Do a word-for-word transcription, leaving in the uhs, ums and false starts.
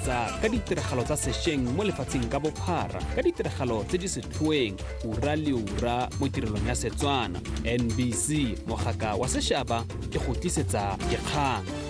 tlisetsa ka ditiragalo tsa sešweng mo lefatsheng ka bophara ka ditiragalo tse di setlhoeng ura le ura mo tirelong ya Setswana. N B C mogaka wa sešaba ke go tlisetsa dikgang.